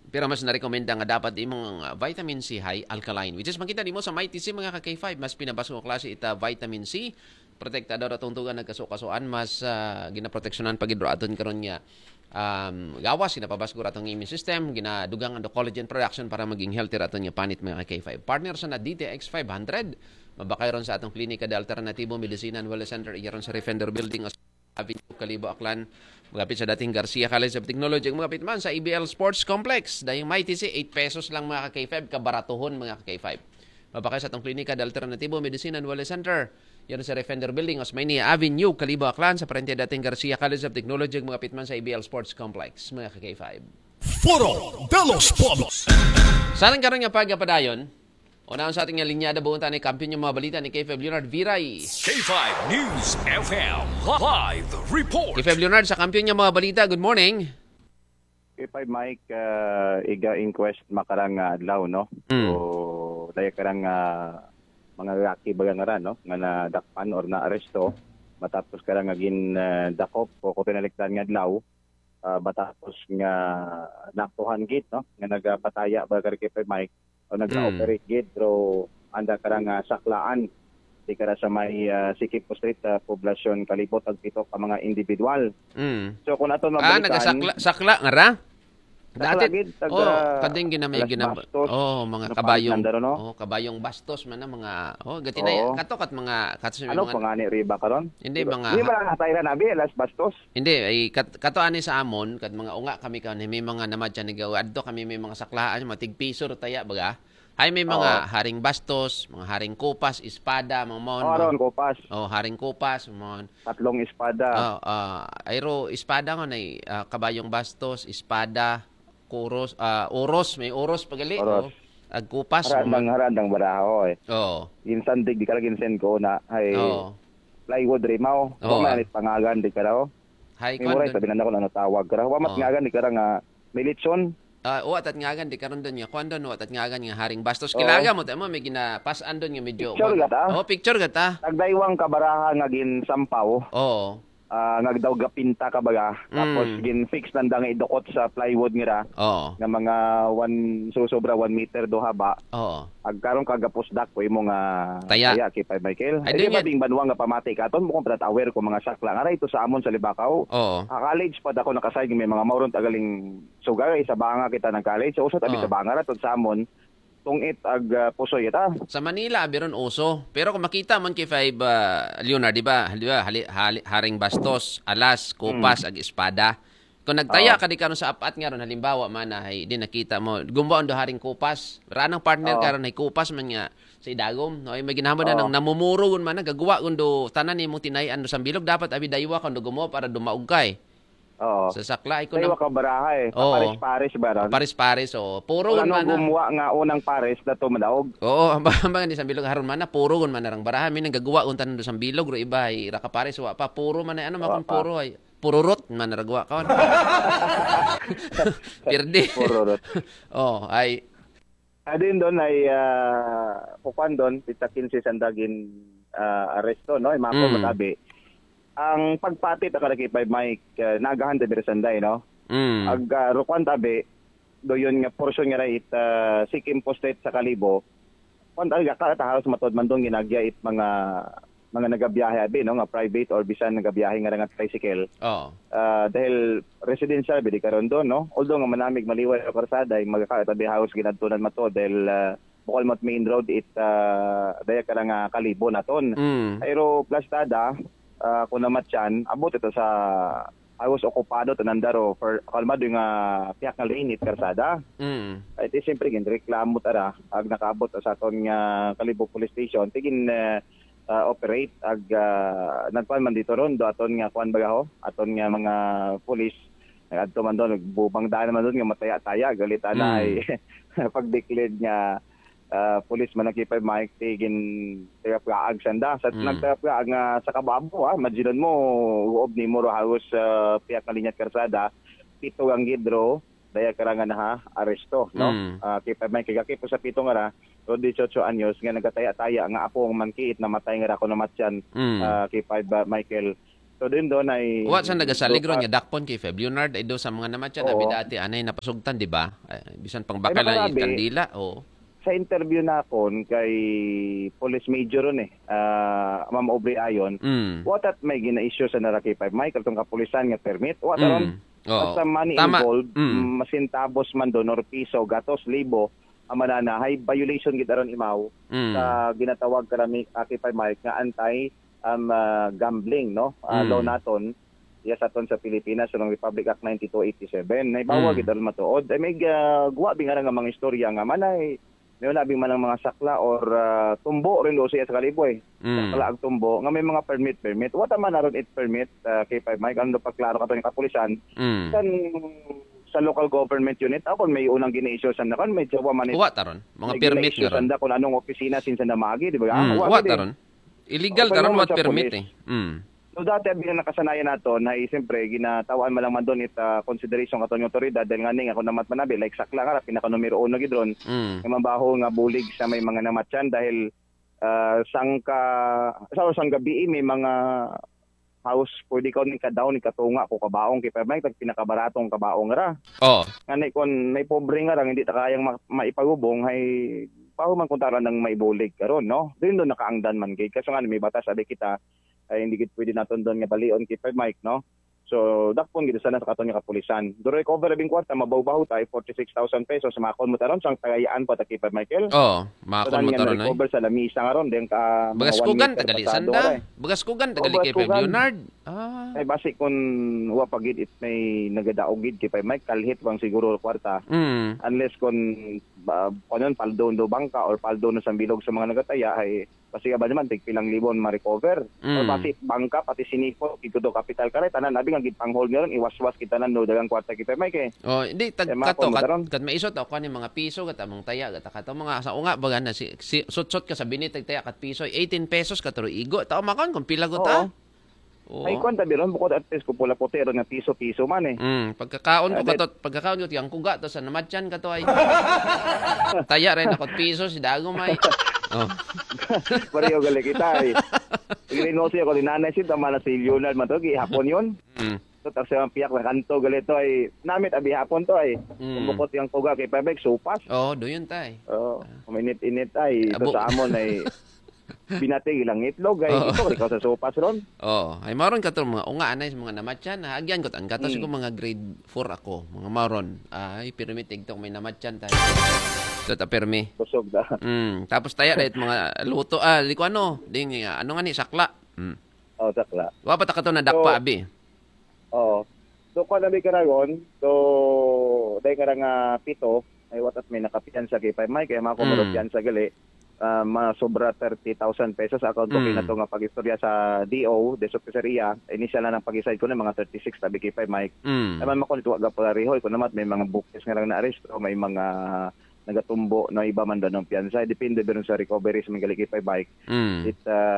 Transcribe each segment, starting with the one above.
Pero mas narekomenda nga dapat imong vitamin C high alkaline, which is makita nimo sa Mighty C mga ka-K5, mas pinabaso nga klase ita vitamin C, protektador at tungtungan nagkasukasuan, mas ginaproteksyonan pagidro aton karon niya gawas ginapabasgur atong immune system, ginadugang ang collagen production para maging healthier aton niya panit mga ka-K5. Partner sa na DTX 500, mabakay ron sa atong klinika de Alternatibo Medicina and Wellness Center iyaron sa Refender Building Avenue Calibo Aklan, magapit sa dating Garcia College of Technology, magapit man sa EBL Sports Complex. Dahil Mighty C, 8 pesos lang mga ka-K5, kabaratuhon mga ka-K5. Mabakay sa atong klinika de Alternatibo Medicine and Wellness Center. Yan sa Refender Building, Osmania Avenue, Calibo Aklan, sa parente dating Garcia College of Technology, magapit man sa EBL Sports Complex, mga ka-K5. Foro de los Polos. Saan karon nga pagpadayon? Unahan sa ating linyada buunta ni kampiyon yung mga balita ni K5 Leonard Viray. K5 News FM Live Report. K5 Leonard sa kampiyon yung mga balita. Good morning. K5 Mike, iga inquest makarang adlaw, no? So, dahil karang mga laki baga nga ran, no? Nga nadakpan or na-aresto. Matapos karang agin dakop o pinaliktan nga adlaw. Matapos nga naktuhan git, no? Nga nagpataya baga K5 Mike. O nag-operate gate pero anda karang saklaan di kara sa may Sikipo Street poblasyon kalibot ag pito ka mga individual. So kung ato mabalikan nagasakla nga ra? Dati kading mga kabayong no? Kabayong bastos man na mga gatinay katokat mga ano pangani riba karon? Hindi diba? mga Hindi man natayra nabi las bastos. Hindi ay kato ani sa amon kad mga unga kami kan may mga namadya ni adto kami may mga saklaan mga tigpiso taya baga. Hay may mga haring bastos, mga haring kupas, espada, mga mon. Haring kupas. Haring kupas, mon. Tatlong espada. Ayro espada nga nay kabayong bastos, espada, kuros, oros, may oros pagali. Agkupas. Harandang baraho eh. Ginsan dig di kala ginsen ko na hay plywood rimaw. Manit pangagan di kala. Hay kon. Sabi na ko na tawag kara. Wa mat ngagan di kara nga militson. Atat ngagan di karon doon nga kuan doon atat ngagan nga haring bastos kilaga mo tamo may ginapasan doon nga medyo picture gata nagdaywang kabaraha nga gin sampaw nga daw gapinta ka baga tapos gin fix nanda nga idukot sa plywood nga nga mga 1 sobra 1 meter do haba agkaron kagapusdak ko imo nga taya kay Michael ay di ba ding banwa nga pamati katon mo kung aware ko mga sakla nga ito sa amon sa Libakaw college pa dako nakasay may mga mauron tagaling sugay sa banga kita ng college so usat abi sa banga ra sa amon tungit ag pusoy ita. Sa Manila abiron uso. Pero kung makita man kay 5 Leonard, di ba? Haring bastos, alas, kupas ag espada. Kung nagtaya ka di karon sa apat nga ron halimbawa man ay di nakita mo gumbaon do haring kupas. Ranang partner karon ay kupas man nga sa idagom. No ay may ginahamo na nang namumuro gun man gagawa kundo tanan nimong tinay-an do sambilog dapat abi daywa kundo gumo para dumaog kay. Sa sakla ko na. Sa kabaraha eh. Pares-pares ba ron? Pares-pares puro gun man. Gumawa nga unang pares na to madaog. Hambang ni sambilog haron man na puro gun man narang baraha mi nang gagawa kun tanan do sambilog ro iba ay ra ka pares wa pa puro man ay makon puro ay pururot man naragwa kaon. Pirdi. Pururot. Ay adin doon ay kupan doon pita 15 sandagin aresto no mako matabi. Ang pagpatit ako kay Mike nagahan ta sanday no. Ag rukan tabi do yun nga portion nga right Sikipo Street sa Kalibo. Kon talaga ka halos matod man dong ginagya it mga nagabiyahe abi no nga private or bisan nagabiyahe nga nga tricycle. Dahil residential bidi karon do no. Although nga manamig maliway ang karsada ay magkatabi house ginadtunan matod dahil bukal mat main road it daya ka nga Kalibo naton. Pero plastada kung naman yan, abot ito sa halos okupado tanandaro for kalmado yung piyak nga linit karsada. Ito siyempre reklamo tara ag nakaabot sa aton nga Kalibo Police Station tigin operate ag nagpan man dito ron do aton nga kuan bagaho aton nga mga police ngadto man doon nagbubang daan man doon nga mataya-taya galitan na ay pag-declare nga police man nakipay Mike tigin tagapgaag sanda sa nagtagaag nga sa kababo imagine mo uob ni mo halos piyak nga linyat karsada pito ang gidro daya karangan na aresto no kipay Mike kagakipo sa pito nga ra 18 anyos nga nagataya-taya nga apo ang mankiit namatay nga ra ko namatyan kipay Michael So din doon ay Wa sa nagasalig ron nga dakpon kay Feb Leonard ay do sa mga namatyan Oo. abi dati anay napasugtan di ba? Bisan pang bakal Ay, na makarabi. kandila o. Sa interview na kon kay Police Major ron Ma'am Aubrey Ayon, Mm. what at may gina-issue sa Naraki 5 Mike katong kapulisan nga permit. What ron? Oo. Basta money Tama. involved, Mm. masintabos man doon or piso, gatos, libo, ang mananahay, violation gid aron imaw Mm. sa ginatawag karami Aki 5 Mike nga anti gambling, no? Law naton yes aton sa Pilipinas sa Republic Act 9287 na ibawag gid aron matuod ay may guwa bingara nga mga istorya nga manay may wala bing man ang mga sakla or tumbo rin do siya sa kaliboy. Sakla ang tumbo nga may mga permit. What man aron it permit kay 5 Mike ano pagklaro kato ng kapulisan. Kan sa local government unit ako may unang gini-issue sa nakon may jawa man Wa taron mga permit nga ron. sanda kung anong opisina sinsa namagi di ba? Wa taron. Illegal Okay, taron naman what sa permit police. eh. So dati ang nakasanayan nato na siyempre ginatawan man lang man doon consideration katon yung otoridad dahil nga ning ako namat manabi like sakla ka pinaka numero 1 gid ron. Nga mabaho nga bulig sa may mga namatyan dahil sang gabi may mga house pwede ka ni kadaw ni katunga ko kabaong kay may tag pinakabaratong kabaong ra. Oh. Ngani kon may pobre nga lang hindi ta kayang maipagubong hay pahuman kuntaran ng maibulig karon no. Doon nakaangdan man kay kaso nga may batas sabi kita ay hindi gid pwede naton doon nga balion kay Mike no. So dakpon gid sana sa katon nga kapulisan. Do recover bing kwarta mabaw-baw tay 46,000 pesos sa makon mo taron sang tagayaan pa ta kay Michael. Oh, makon mo taron ay. Recover sa lamisa nga ron den ka Bagaskugan tagali sanda. Bagaskugan tagali kay Feb Leonard. Ay basi kun wa pagid it may nagadaog gid kay Mike kalhit bang siguro kwarta. Unless kun kanon paldo do bangka or paldo no sa bilog sa mga nagataya ay kasi ba naman tig pilang libon ma-recover. Or basi bangka pati siniko ikudo capital kare tanan abi nga gid pang-hold ngayon iwas-was kita nan do dagang kwarta kita Mike. Oh, hindi kato kat maisot ako ni mga piso kat among taya kat kato mga sa unga baga na si sot-sot ka sa binitag taya kat piso 18 pesos katuro igo tao makon kung pila ko ta. Oo. Ay kwanta biron bukod at least ko pula potero nga piso-piso man eh. Pagkakaon ko kato, pagkakaon ko tiyang kuga to sa namatyan kato ay. Taya rin ako piso si dago may. Oh. Pareho gali kita eh. Gininosi ako ni nanay si tama na si Leonard man to gihapon yun. So tapos yung piyak na kanto gali to ay namit abi hapon to ay. Bukod yung kuga kay Pebek supas. Oh, do yun tay. Oh, kuminit-init ay ito sa amon ay binatig ilang itlog ay ito ikaw sa sopas ron. Oh, ay maron kato mga unga anay sa mga namatyan. Agyan ko tan kato siguro mga grade 4 ako, mga maron. Ay pirmitig to may namatyan tayo. So ta permi. Kusog da. Tapos taya dahit mga luto di ko ano, ding ano nga ni sakla. Oh, sakla. Wa pa ta kato na dakpa abi. Oh. So kung nabi ka ragon, so dahil ka nga pito, ay watas may nakapiyan sa kay Mike, kaya makumulot sa gali. Sobra 30,000 pesos account ko na to nga pagistorya sa DO de Sopiseria initial na ng pag-decide ko na mga 36 tabi kay Mike naman mako nito aga pala rihoy kun namat may mga bukis nga lang na aresto may mga nagatumbo na iba man daw ng piyansa depende din sa recovery sa mga kay Mike it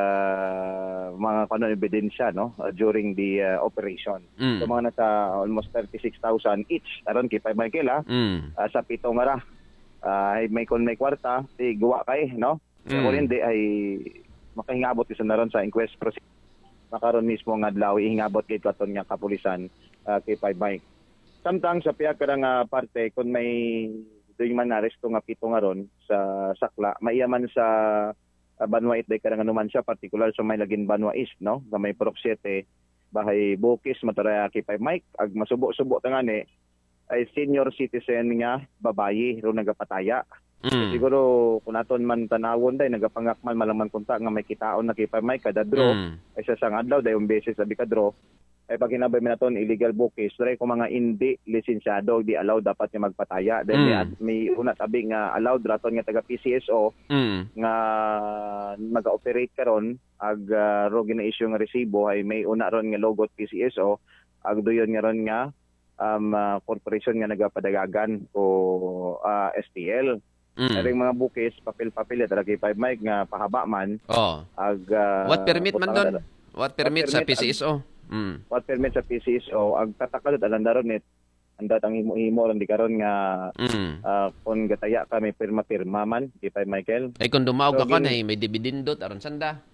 mga kanon ebidensya no during the operation so mga nasa almost 36,000 each aron kay Michael sa pito nga ra ay may kwarta, di gawa kay, no? Kung hindi ay makahingabot isa na ron sa inquest process. Makaroon mismo nga adlaw ihingabot kay katon nga kapulisan kay Mike. Samtang sa piya ka nga parte kung may doing man aresto nga pito nga ron sa sakla, maiyaman sa Banwa 8 day ka nga naman siya particular sa may lagin Banwa East, no? Sa may Purok 7 bahay Bukis mataraya kay Mike ag masubo-subo tangani ay senior citizen nga babayi ro nagapataya. Siguro kung aton man tanawon day nagapangakman malaman kunta nga may kitaon na kay Mike kada draw ay sa sang adlaw dayon beses sabi ka draw ay pag hinabay mi naton illegal bookies dre ko mga hindi lisensyado di allowed dapat nga magpataya then may una sabi nga allowed raton nga taga PCSO nga maga-operate karon ag ro gina-issue nga resibo ay may una ron nga logo PCSO ag doyon nga ron nga corporation nga nagapadagagan o STL. Ring mga bukis, papel-papel talaga kay Mike nga pahaba man. Ag what permit man doon? What permit sa PCSO? What permit sa PCSO ag tatakad alang daron net andat ang himo-himo ron di karon nga kun gataya ka may pirma-pirma man kay Michael. Ay kung dumawag ka na may dividendo aron sanda.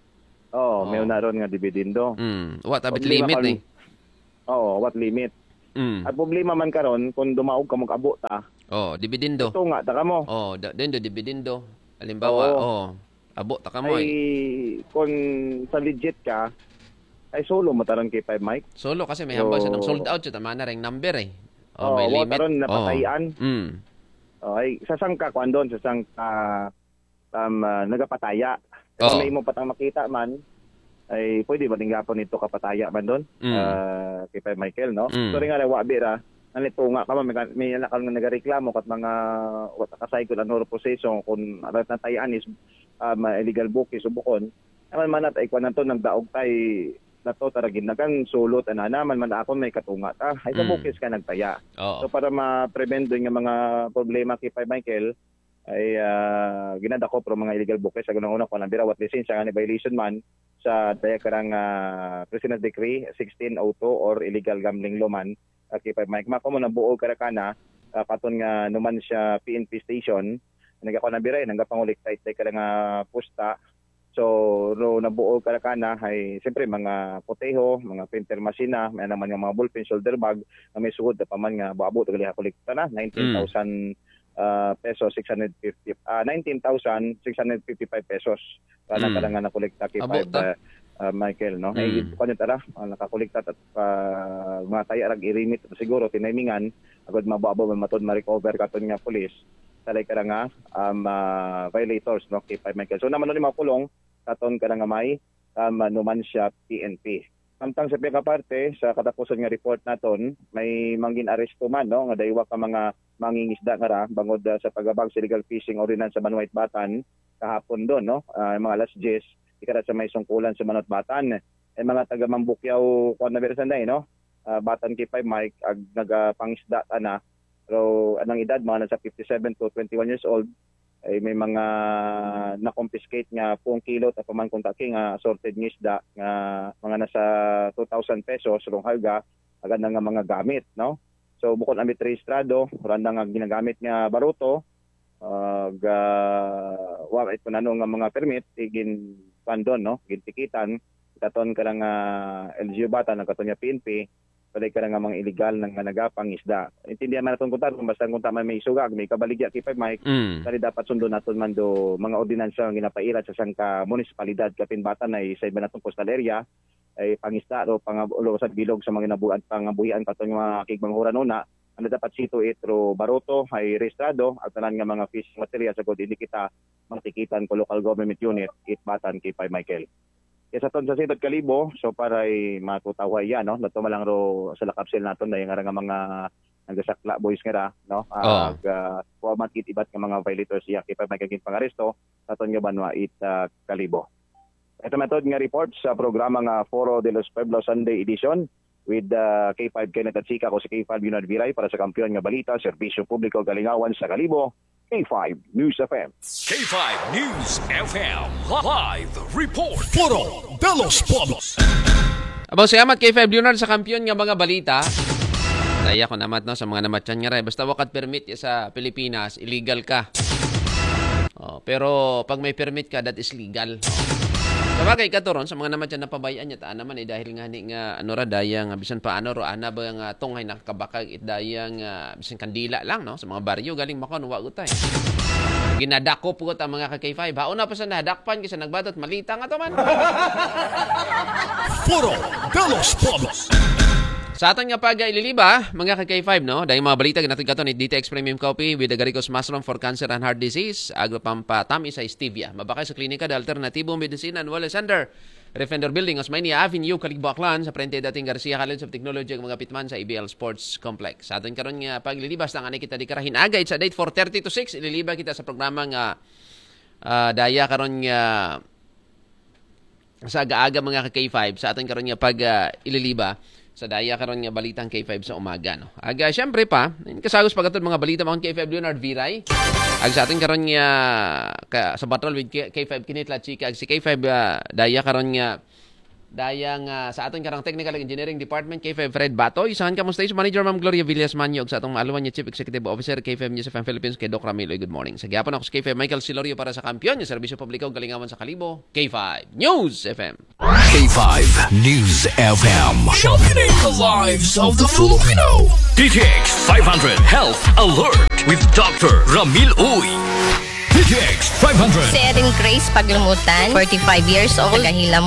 May naroon nga dividendo. What abit Problema limit karon- eh. what limit. At problema man karon kung dumaog ka mag-abo ta, Dividendo. tunga ta kamo. Dividendo. Halimbawa, abo ta ka mo Ay eh. kung sa legit ka, ay solo mo taron kay 5 Mike. Solo kasi may hambal siya ng sold out siya, tama na rin number eh. May wa limit. karon napatayan. Mm. Ay sasangka kung andon sasangka nagapataya. Kung may mo patang makita man, ay pwede ba tinggapon nito kapataya man doon? Kay 5 Michael, no? So rin nga wabi ra, nalitunga ka may nakal nga nagareklamo kat mga wata-ka-cycle ang proseso kung arat na tayaan is illegal booking subukon. Naman man at ay kwan nato nagdaog tay nato taragin nagan sulot ana naman man ako may katunga ta ay sa bukis ka nagtaya. So para ma-prevent yung mga problema kay 5 Michael ay ginadako pro mga illegal booking sa gunang-una ko nang birawat lisensya nga ni violation man sa daya karang President's Decree 1602 or illegal gambling law man kay 5 Mike mako mo nabuo karakana paton nga numan siya PNP station nagako na biray nagapangulik tay karang pusta. So, nabuo karakana ay siyempre mga poteho, mga printer masina, may naman yung mga ballpen, shoulder bag, na may sugod na paman nga buabo tagali kolekta na 19,000 pesos 650 19,655 pesos. Kana nga nakolekta kay Michael, no? Ay kuno tara nakakolekta at mga tayo arag irimit siguro tinimingan agad mabuabo matod ma-recover katon nga pulis. Talay ka nga violators no kay 5 Michael. So naman ni mapulong katon ka nga may numan siya PNP. Samtang sa parte sa katapusan nga report naton may manggin aresto man no nga daywa ka mga mangingisda nga ra bangod sa pagabag sa illegal fishing ordinance sa Manuwait Batan kahapon doon no mga alas 10 ikara sa may sungkulan sa Manuwait Batan ay mga taga Mambukyaw kuan na Sanday no Batan kay 5 Mike ag nagapangisda ana. Pero anong edad, mga nasa 57 to 21 years old, ay may mga na-confiscate nga 10 kilo at paman kung taki nga assorted ngisda nga mga nasa 2,000 pesos rong halga agad nga mga gamit, no? So bukod amit rehistrado, randa nga ginagamit nga baruto, ito na nga mga permit, igin pandon, no? Gintikitan, katon ka lang LGU bata, nagkaton niya PNP, palay ka nga mga illegal ng nagapang isda. Intindihan man natin kung basta kung tama may sugag, may kabaligya kay 5 Mike, kali dapat sundo natin man do mga ordinansya ang ginapairat sa sangka munisipalidad kapin batan ay sa iba natong coastal area ay pangisda o pangulo sa bilog sa mga nabuan pangabuhian katon mga kigmanghuran una ano dapat sito itro baroto ay rehistrado at tanan nga mga fishing material sa god hindi kita matikitan ko local government unit batan kay 5 Michael. Sa ton sa Sidot Kalibo, so para ay matutaway yan, no? Nato malang ro sa lakapsil naton na yung nga mga nagasakla boys nga ra, no? Format kit ibat nga mga violators iya kay magiging pangaresto naton nga banwa Kalibo. Ito metod nga report sa programa nga Foro de los Pueblos Sunday Edition with K5 Kenneth at Sika ko si K5 Yunad Viray para sa kampiyon nga balita, serbisyo publiko galingawan sa Kalibo. K5 News FM. K5 News FM Live Report. Foro de los Pueblos. Abang salamat kay 5 Leonard sa kampiyon nga mga balita. Daya ko namat no sa mga namatyan nga rin. Basta wakat permit sa Pilipinas, illegal ka. Pero pag may permit ka, that is legal. Sabagay ka to ron, sa mga namatyan na pabayaan niya, taan naman dahil nga ano ra, daya nga bisan paano ro, ana ba nga tunghay nakabakag daya nga bisan kandila lang no sa mga baryo galing makon wa utay. Ginadakop ko ta mga ka-K5. Hauna pa sa nadakpan kasi nagbatot malita nga to man. Foro de los Pueblos. Sa aton nga pag-ililiba, mga ka-K5, no? Dahil mga balita, natin kato ni DTX Premium Coffee with Agaricos Mushroom for Cancer and Heart Disease, Agropampa-Tami sa Stevia. Mabakay sa klinika de Alternatibong Medicina and Wellness Center, Refender Building, Osmania Avenue, Caligbo, Aklan, sa Prente dating Garcia College of Technology, ang mga pitman sa ABL Sports Complex. Sa aton karon nga pag-ililibas, tangan kita di karahin agay sa date 4:30 to 6, ililiba kita sa programa nga daya karon nga sa aga-aga mga ka-K5, sa aton karon nga pag-ililiba, sa daya karon nga balitang K5 sa umaga no. Aga syempre pa, kasagos pagkatod mga balita mga K5 Leonard Viray. Ag sa atin karon nga sa battle with K5 kinitla chika ag si K5 daya karon nga Dayang sa aton karang Technical Engineering Department K5 Fred Batoy. Saan ka mo station manager Ma'am Gloria Villas Manyog sa atong maaluan niya Chief Executive Officer K5 News FM Philippines kay Doc Ramilo. Good morning. Sa gyapon ako sa K5 Michael Silorio para sa kampiyon yung serbisyo publiko galingawan sa Kalibo K5 News FM. K5 News FM. Championing the lives of the Filipino. DTX 500 Health Alert with Dr. Ramil Uy. DTX 500. Si Erin Grace Paglumutan, 45 years old, nagahila